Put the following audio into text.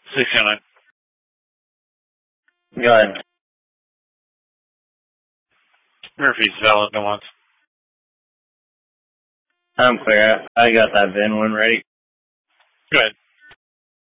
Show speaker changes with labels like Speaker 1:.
Speaker 1: 609.
Speaker 2: Go ahead.
Speaker 1: Murphy's valid, no ones.
Speaker 2: I'm clear. I got that VIN when ready.
Speaker 1: Go ahead.